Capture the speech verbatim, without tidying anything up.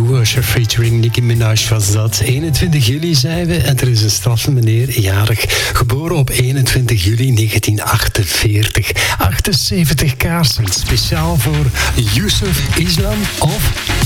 You, Usher featuring Nicki Minaj was dat. eenentwintig juli zijn we en er is een straffe meneer jarig. Geboren op eenentwintig juli negentien achtenveertig. achtenzeventig kaarsen, speciaal voor Yusuf Islam of